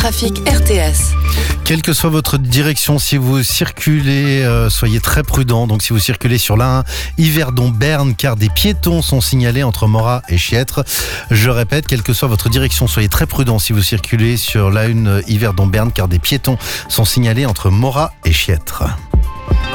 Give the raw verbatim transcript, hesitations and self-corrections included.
Trafic R T S. Quelle que soit votre direction, si vous circulez, euh, soyez très prudents. Donc si vous circulez sur l'A un Yverdon-Berne, car des piétons sont signalés entre Morat et Chiètre. Je répète, quelle que soit votre direction, soyez très prudents si vous circulez sur l'A un Yverdon-Berne, car des piétons sont signalés entre Morat et Chiètre.